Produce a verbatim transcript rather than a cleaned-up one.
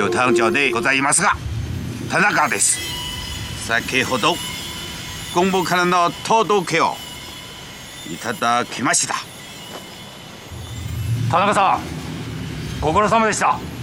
女誕生でございますが、田中です。先ほど本部からの届けをいただきました。 田中さん、ご苦労様でした。